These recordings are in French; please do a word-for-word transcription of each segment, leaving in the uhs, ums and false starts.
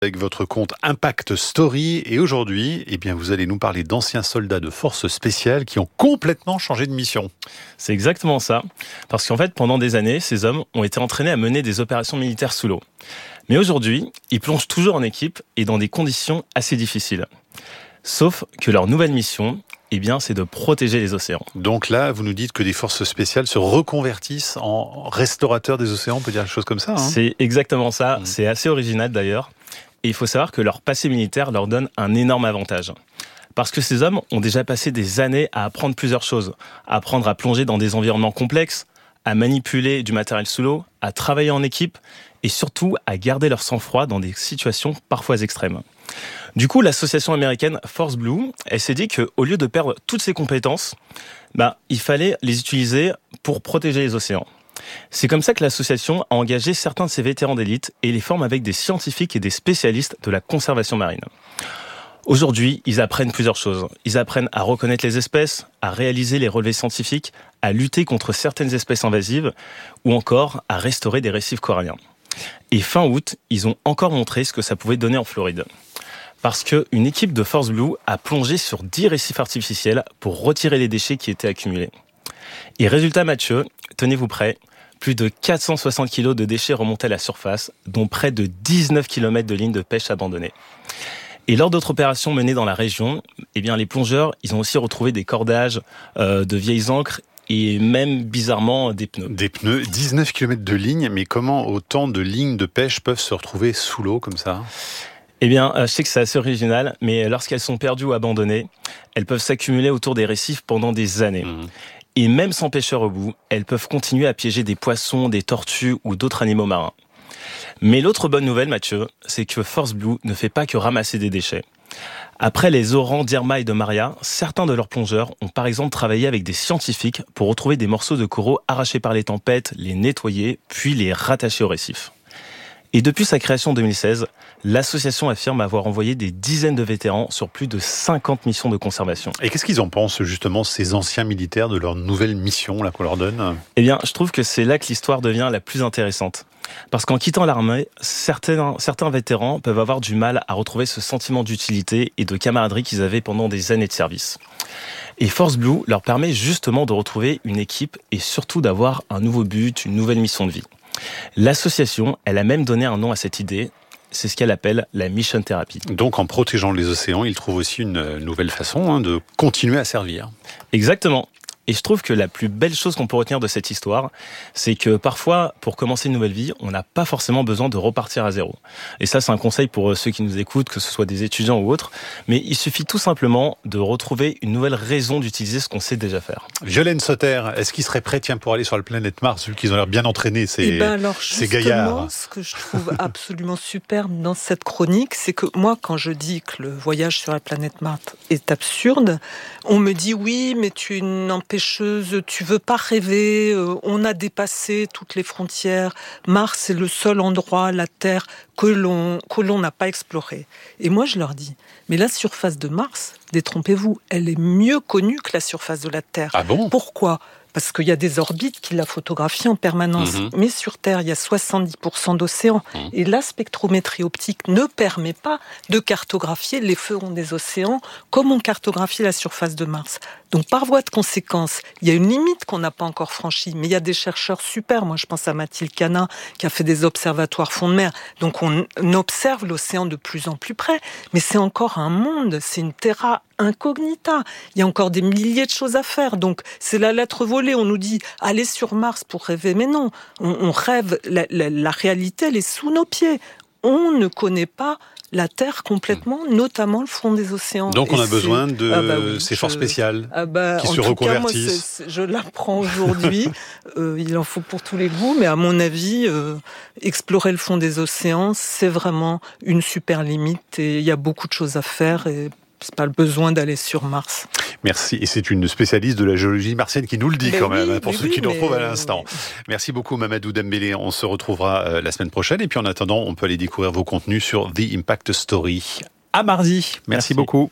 Avec votre compte Impact Story. Et aujourd'hui, eh bien, vous allez nous parler d'anciens soldats de forces spéciales qui ont complètement changé de mission. C'est exactement ça. Parce qu'en fait, pendant des années, ces hommes ont été entraînés à mener des opérations militaires sous l'eau. Mais aujourd'hui, ils plongent toujours en équipe et dans des conditions assez difficiles. Sauf que leur nouvelle mission, eh bien, c'est de protéger les océans. Donc là, vous nous dites que des forces spéciales se reconvertissent en restaurateurs des océans, on peut dire des choses comme ça, hein. C'est exactement ça. Mmh. C'est assez original d'ailleurs. Et il faut savoir que leur passé militaire leur donne un énorme avantage. Parce que ces hommes ont déjà passé des années à apprendre plusieurs choses. À apprendre à plonger dans des environnements complexes, à manipuler du matériel sous l'eau, à travailler en équipe et surtout à garder leur sang-froid dans des situations parfois extrêmes. Du coup, l'association américaine Force Blue, elle s'est dit qu'au lieu de perdre toutes ces compétences, bah, il fallait les utiliser pour protéger les océans. C'est comme ça que l'association a engagé certains de ses vétérans d'élite et les forme avec des scientifiques et des spécialistes de la conservation marine. Aujourd'hui, ils apprennent plusieurs choses. Ils apprennent à reconnaître les espèces, à réaliser les relevés scientifiques, à lutter contre certaines espèces invasives ou encore à restaurer des récifs coralliens. Et fin août, ils ont encore montré ce que ça pouvait donner en Floride. Parce qu'une équipe de Force Blue a plongé sur dix récifs artificiels pour retirer les déchets qui étaient accumulés. Et résultat Mathieu, tenez-vous prêts, plus de quatre cent soixante kilos de déchets remontaient à la surface, dont près de dix-neuf kilomètres de lignes de pêche abandonnées. Et lors d'autres opérations menées dans la région, eh bien, les plongeurs, ils ont aussi retrouvé des cordages, euh, de vieilles ancres et même, bizarrement, des pneus. Des pneus, dix-neuf kilomètres de lignes, mais comment autant de lignes de pêche peuvent se retrouver sous l'eau comme ça ? Eh bien, je sais que c'est assez original, mais lorsqu'elles sont perdues ou abandonnées, elles peuvent s'accumuler autour des récifs pendant des années. Mmh. Et même sans pêcheurs au bout, elles peuvent continuer à piéger des poissons, des tortues ou d'autres animaux marins. Mais l'autre bonne nouvelle, Mathieu, c'est que Force Blue ne fait pas que ramasser des déchets. Après les orans d'Irma et de Maria, certains de leurs plongeurs ont par exemple travaillé avec des scientifiques pour retrouver des morceaux de coraux arrachés par les tempêtes, les nettoyer, puis les rattacher au récif. Et depuis sa création en deux mille seize, l'association affirme avoir envoyé des dizaines de vétérans sur plus de cinquante missions de conservation. Et qu'est-ce qu'ils en pensent justement, ces anciens militaires, de leur nouvelle mission là, qu'on leur donne ? Eh bien, je trouve que c'est là que l'histoire devient la plus intéressante. Parce qu'en quittant l'armée, certains, certains vétérans peuvent avoir du mal à retrouver ce sentiment d'utilité et de camaraderie qu'ils avaient pendant des années de service. Et Force Blue leur permet justement de retrouver une équipe et surtout d'avoir un nouveau but, une nouvelle mission de vie. L'association, elle a même donné un nom à cette idée, c'est ce qu'elle appelle la Mission Therapy. Donc en protégeant les océans, ils trouvent aussi une nouvelle façon hein, de continuer à servir. Exactement. Et je trouve que la plus belle chose qu'on peut retenir de cette histoire, c'est que parfois, pour commencer une nouvelle vie, on n'a pas forcément besoin de repartir à zéro. Et ça, c'est un conseil pour ceux qui nous écoutent, que ce soit des étudiants ou autres. Mais il suffit tout simplement de retrouver une nouvelle raison d'utiliser ce qu'on sait déjà faire. Violaine Sauter, est-ce qu'ils seraient prêts tiens, pour aller sur la planète Mars, vu qu'ils ont l'air bien entraînés, ces, eh ben alors, ces gaillards ? Ce que je trouve absolument superbe dans cette chronique, c'est que moi, quand je dis que le voyage sur la planète Mars est absurde, on me dit oui, mais tu es une empêcheuse, tu veux pas rêver, euh, on a dépassé toutes les frontières, Mars est le seul endroit, la Terre, que l'on, que l'on n'a pas exploré. Et moi je leur dis, mais la surface de Mars, détrompez-vous, elle est mieux connue que la surface de la Terre. Ah bon ? Pourquoi ? Parce qu'il y a des orbites qui la photographient en permanence. Mmh. Mais sur Terre, il y a soixante-dix pour cent d'océans. Mmh. Et la spectrométrie optique ne permet pas de cartographier les fronts des océans comme on cartographie la surface de Mars. Donc, par voie de conséquence, il y a une limite qu'on n'a pas encore franchie. Mais il y a des chercheurs super. Moi, je pense à Mathilde Canin, qui a fait des observatoires fond de mer. Donc, on observe l'océan de plus en plus près. Mais c'est encore un monde. C'est une terra incognita. Il y a encore des milliers de choses à faire. Donc, c'est la lettre volée. On nous dit, allez sur Mars pour rêver. Mais non, on, on rêve. La, la, la réalité, elle est sous nos pieds. On ne connaît pas la Terre complètement, notamment le fond des océans. Donc, on a besoin de ah bah oui, ces je... forces spéciales ah bah, qui se reconvertissent. Cas, moi, c'est, c'est, je l'apprends aujourd'hui. euh, il en faut pour tous les goûts. Mais à mon avis, euh, explorer le fond des océans, c'est vraiment une super limite. Et il y a beaucoup de choses à faire. Et c'est pas le besoin d'aller sur Mars. Merci. Et c'est une spécialiste de la géologie martienne qui nous le dit mais quand oui, même, pour ceux oui, qui nous mais... retrouvent à l'instant. Merci beaucoup Mamadou Dembélé. On se retrouvera euh, la semaine prochaine. Et puis en attendant, on peut aller découvrir vos contenus sur The Impact Story. À mardi. Merci, Merci. beaucoup.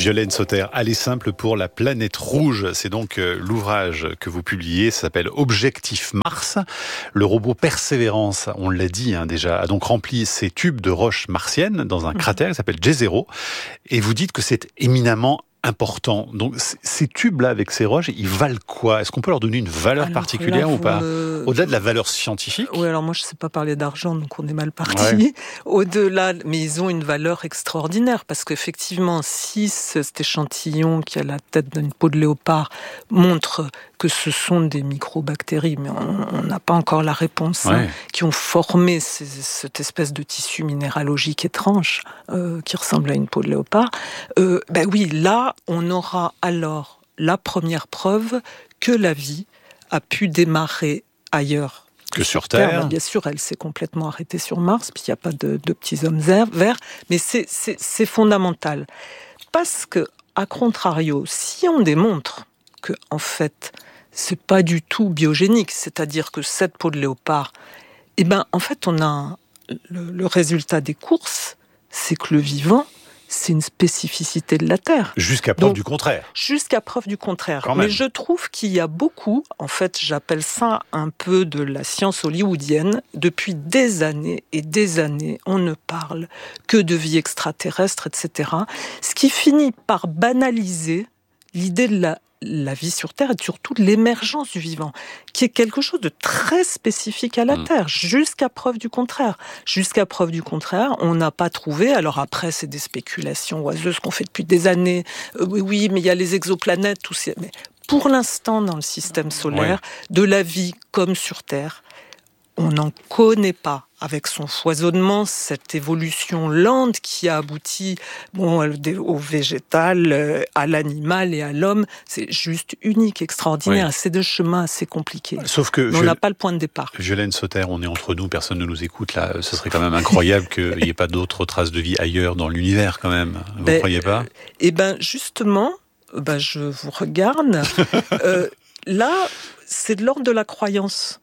Violaine Sauter, aller simple pour la planète rouge. C'est donc euh, l'ouvrage que vous publiez, ça s'appelle Objectif Mars. Le robot Persévérance, on l'a dit hein, déjà, a donc rempli ces tubes de roches martiennes dans un cratère qui s'appelle J zéro. Et vous dites que c'est éminemment important. Donc ces tubes-là avec ces roches, ils valent quoi? Est-ce qu'on peut leur donner une valeur alors particulière là, ou pas me... Au-delà de la valeur scientifique? Oui, alors moi je ne sais pas parler d'argent, donc on est mal parti. Ouais. Au-delà, mais ils ont une valeur extraordinaire parce qu'effectivement, si cet échantillon qui a la tête d'une peau de léopard montre que ce sont des microbactéries, mais on n'a pas encore la réponse, ouais. hein, qui ont formé ces, cette espèce de tissu minéralogique étrange euh, qui ressemble à une peau de léopard, euh, ben oui, là, on aura alors la première preuve que la vie a pu démarrer ailleurs que, que sur Terre. Terre. Bien sûr, elle s'est complètement arrêtée sur Mars, puis il n'y a pas de, de petits hommes verts, mais c'est, c'est, c'est fondamental. Parce que, à contrario, si on démontre que, en fait, c'est pas du tout biogénique, c'est-à-dire que cette peau de léopard, eh ben, en fait, on a le, le résultat des courses, c'est que le vivant, c'est une spécificité de la Terre. Jusqu'à preuve Donc, du contraire. Jusqu'à preuve du contraire. Mais je trouve qu'il y a beaucoup, en fait, j'appelle ça un peu de la science hollywoodienne. Depuis des années et des années, on ne parle que de vie extraterrestre, et cetera. Ce qui finit par banaliser l'idée de la la vie sur Terre et surtout l'émergence du vivant, qui est quelque chose de très spécifique à la mmh. Terre, jusqu'à preuve du contraire. Jusqu'à preuve du contraire, on n'a pas trouvé, alors après c'est des spéculations oiseuses qu'on fait depuis des années, euh, oui, oui, mais il y a les exoplanètes, tout ça. Mais pour l'instant, dans le système solaire, ouais. de la vie comme sur Terre, on n'en connaît pas, avec son foisonnement, cette évolution lente qui a abouti bon, au végétal, à l'animal et à l'homme. C'est juste unique, extraordinaire. Oui. C'est des chemins assez compliqués. Sauf que Mais on n'a pas le point de départ. Violaine Sauter, on est entre nous, personne ne nous écoute là. Ce serait quand même incroyable qu'il n'y ait pas d'autres traces de vie ailleurs dans l'univers quand même. Vous ne ben, croyez pas euh, Eh bien justement, ben, je vous regarde. euh, là, c'est de l'ordre de la croyance.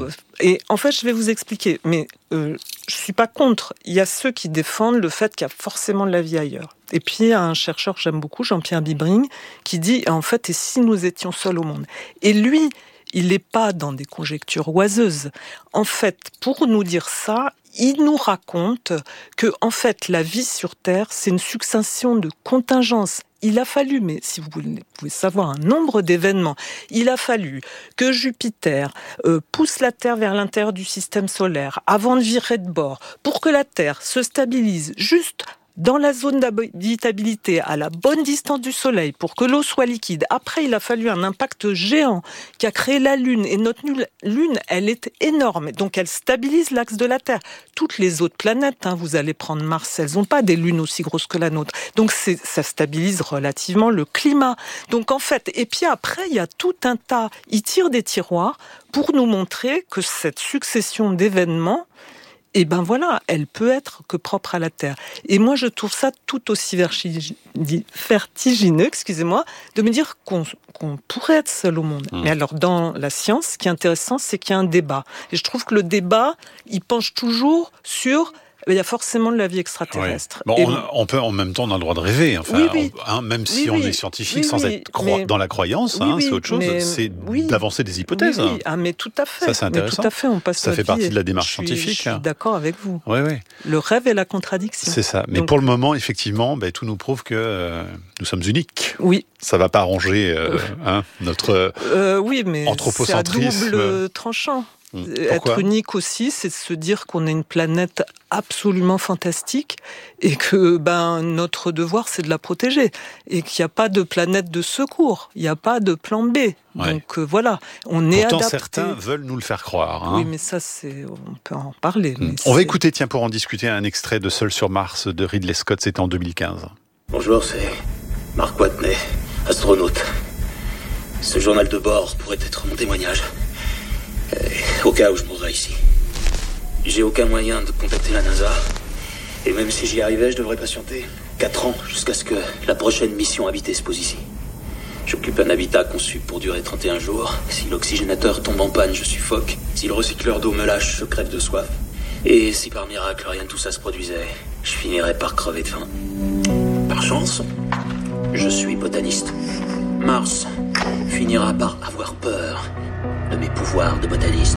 Et en fait, je vais vous expliquer, mais euh, je suis pas contre. Il y a ceux qui défendent le fait qu'il y a forcément de la vie ailleurs. Et puis, il y a un chercheur que j'aime beaucoup, Jean-Pierre Bibring, qui dit, en fait, et si nous étions seuls au monde? Et lui, il n'est pas dans des conjectures oiseuses. En fait, pour nous dire ça, il nous raconte que, en fait, la vie sur Terre, c'est une succession de contingences. Il a fallu, mais si vous pouvez savoir un nombre d'événements, il a fallu que Jupiter euh, pousse la Terre vers l'intérieur du système solaire avant de virer de bord, pour que la Terre se stabilise juste dans la zone d'habitabilité, à la bonne distance du Soleil, pour que l'eau soit liquide. Après, il a fallu un impact géant qui a créé la Lune. Et notre Lune, elle est énorme. Donc, elle stabilise l'axe de la Terre. Toutes les autres planètes, hein, vous allez prendre Mars, elles n'ont pas des lunes aussi grosses que la nôtre. Donc, c'est, ça stabilise relativement le climat. Donc, en fait, et puis après, il y a tout un tas. Ils tirent des tiroirs pour nous montrer que cette succession d'événements, et ben voilà, elle peut être que propre à la Terre. Et moi, je trouve ça tout aussi vertigineux, excusez-moi, de me dire qu'on, qu'on pourrait être seul au monde. Mmh. Mais alors, dans la science, ce qui est intéressant, c'est qu'il y a un débat. Et je trouve que le débat, il penche toujours sur... Il y a forcément de la vie extraterrestre. Oui. Bon, on, on peut en même temps, on a le droit de rêver. Enfin, oui, oui. On, hein, même si oui, on est scientifique, oui, sans oui, être cro- mais, dans la croyance, hein, oui, c'est autre chose. Mais, c'est oui, d'avancer des hypothèses. Oui, oui. Ah, mais tout à fait. Ça, c'est intéressant. Mais tout à fait. On passe ça fait partie de la démarche je suis, scientifique. Je suis d'accord avec vous. Oui, oui. Le rêve et la contradiction. C'est ça. Mais Donc, pour le moment, effectivement, ben, tout nous prouve que euh, nous sommes uniques. Oui. Ça ne va pas arranger euh, hein, notre euh, oui, mais anthropocentrisme. C'est à double tranchant. Pourquoi ? Être unique aussi, c'est de se dire qu'on est une planète absolument fantastique et que ben notre devoir, c'est de la protéger et qu'il n'y a pas de planète de secours, il n'y a pas de plan B. Ouais. Donc euh, voilà, on est Pourtant, adapté. certains veulent nous le faire croire. Hein. Oui, mais ça, c'est, on peut en parler. Mais on c'est... va écouter, tiens, pour en discuter, un extrait de Seul sur Mars de Ridley Scott, c'était en deux mille quinze. Bonjour, c'est Mark Watney, astronaute. Ce journal de bord pourrait être mon témoignage. Euh, au cas où je mourrais ici. J'ai aucun moyen de contacter la NASA. Et même si j'y arrivais, je devrais patienter quatre ans jusqu'à ce que la prochaine mission habitée se pose ici. J'occupe un habitat conçu pour durer trente et un jours. Si l'oxygénateur tombe en panne, je suffoque. Si le recycleur d'eau me lâche, je crève de soif. Et si par miracle rien de tout ça se produisait, je finirais par crever de faim. Par chance, Je suis botaniste. Mars finira par avoir peur de mes pouvoirs de botaniste.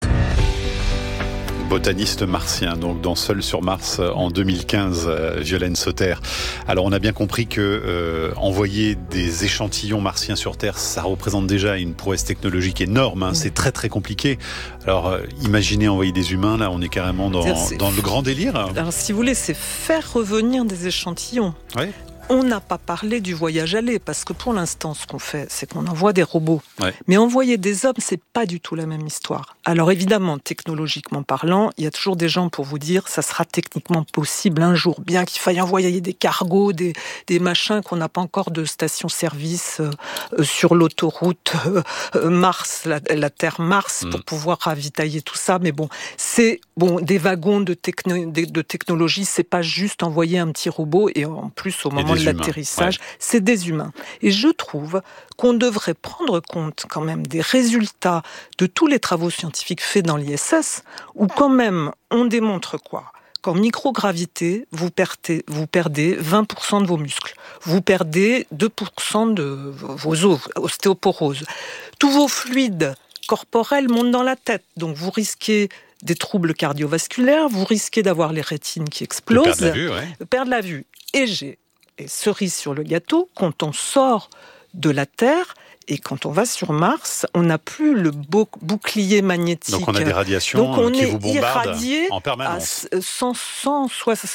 Botaniste martien, donc dans Seul sur Mars en deux mille quinze, euh, Violaine Sauter. Alors on a bien compris que euh, envoyer des échantillons martiens sur Terre, ça représente déjà une prouesse technologique énorme, hein, oui. C'est très très compliqué. Alors euh, imaginez envoyer des humains, là on est carrément dans, dans le grand délire. Alors si vous voulez, c'est faire revenir des échantillons. Ouais. On n'a pas parlé du voyage aller, parce que pour l'instant, ce qu'on fait, c'est qu'on envoie des robots. Ouais. Mais envoyer des hommes, c'est pas du tout la même histoire. Alors évidemment, technologiquement parlant, il y a toujours des gens pour vous dire, ça sera techniquement possible un jour, bien qu'il faille envoyer des cargos, des, des machins qu'on n'a pas encore de station-service euh, sur l'autoroute euh, Mars, la, la Terre Mars, mmh. pour pouvoir ravitailler tout ça. Mais bon, c'est bon des wagons de, techno, de, de technologie, c'est pas juste envoyer un petit robot, et en plus au moment de l'atterrissage, ouais. c'est des humains. Et je trouve qu'on devrait prendre compte quand même des résultats de tous les travaux scientifiques faits dans l'I S S, où quand même on démontre quoi ? Qu'en microgravité, vous perdez, vous perdez vingt pour cent de vos muscles, vous perdez deux pour cent de vos os, ostéoporose. Tous vos fluides corporels montent dans la tête, donc vous risquez des troubles cardiovasculaires, vous risquez d'avoir les rétines qui explosent, perdre la vue, ouais. perdre la vue. Et j'ai Et cerise sur le gâteau, quand on sort de la Terre et quand on va sur Mars, on n'a plus le bouclier magnétique. Donc on a des radiations Donc on qui est vous bombardent irradié en permanence. À cent, cent,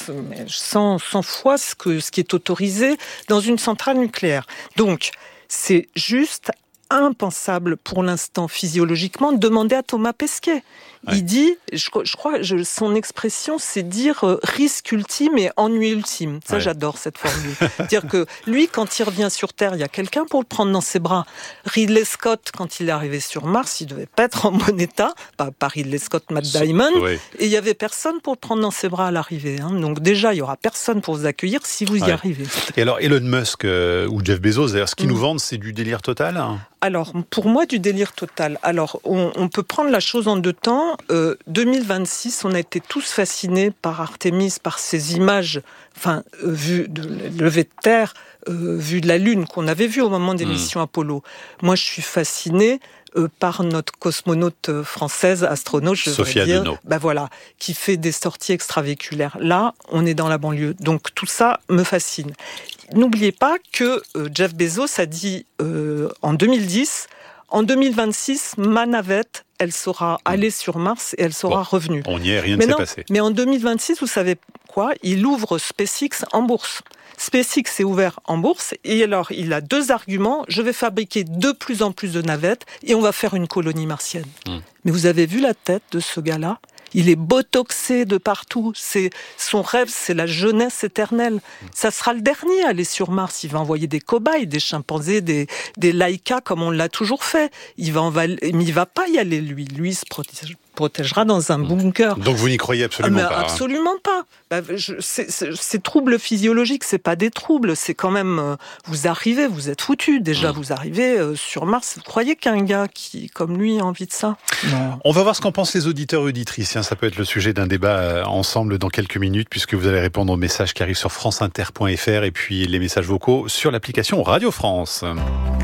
cent, cent fois ce, que, ce qui est autorisé dans une centrale nucléaire. Donc c'est juste impensable pour l'instant physiologiquement de demander à Thomas Pesquet. Ouais. Il dit, je, je crois, je, son expression, c'est dire euh, risque ultime et ennui ultime. Ça, ouais. J'adore cette formule. Dire que lui, quand il revient sur Terre, il y a quelqu'un pour le prendre dans ses bras. Ridley Scott, quand il est arrivé sur Mars, il devait pas être en bon état. Pas, pas Ridley Scott, Matt Damon. Ouais. Et il y avait personne pour le prendre dans ses bras à l'arrivée. Hein. Donc déjà, il y aura personne pour vous accueillir si vous ouais. y arrivez. Et alors, Elon Musk euh, ou Jeff Bezos, d'ailleurs, ce qu'ils mmh. nous vendent, c'est du délire total, hein. Alors, pour moi, du délire total. Alors, on, on peut prendre la chose en deux temps. Euh, deux mille vingt-six, on a été tous fascinés par Artemis, par ces images, enfin, euh, vues de levée de terre, euh, vues de la Lune, qu'on avait vues au moment des mmh. missions Apollo. Moi, je suis fascinée euh, par notre cosmonaute française, astronaute, je Sophia veux dire, Deneau. Ben voilà, qui fait des sorties extravéhiculaires. Là, on est dans la banlieue. Donc, tout ça me fascine. N'oubliez pas que euh, Jeff Bezos a dit euh, en deux mille dix, en deux mille vingt-six, ma navette, elle sera allée sur Mars et elle sera bon, revenue. On y est, rien ne s'est passé. Mais en deux mille vingt-six, vous savez quoi ? Il ouvre SpaceX en bourse. SpaceX est ouvert en bourse et alors il a deux arguments. Je vais fabriquer de plus en plus de navettes et on va faire une colonie martienne. Mmh. Mais vous avez vu la tête de ce gars-là ? Il est botoxé de partout. C'est, son rêve, c'est la jeunesse éternelle. Ça sera le dernier à aller sur Mars. Il va envoyer des cobayes, des chimpanzés, des, des laïkas, comme on l'a toujours fait. Il va, enval... Mais il va pas y aller, lui. Lui, il se protège... protégera dans un bunker. Donc vous n'y croyez absolument ah, pas. Absolument hein. pas. Bah, je, c'est, c'est, ces troubles physiologiques, c'est pas des troubles, c'est quand même, euh, vous arrivez, vous êtes foutus. Déjà, mmh. vous arrivez euh, sur Mars. Vous croyez qu'un gars qui, comme lui, a envie de ça ? Non. On va voir ce qu'en pensent les auditeurs et auditrices. Ça peut être le sujet d'un débat euh, ensemble dans quelques minutes, puisque vous allez répondre aux messages qui arrivent sur franceinter point f r et puis les messages vocaux sur l'application Radio France.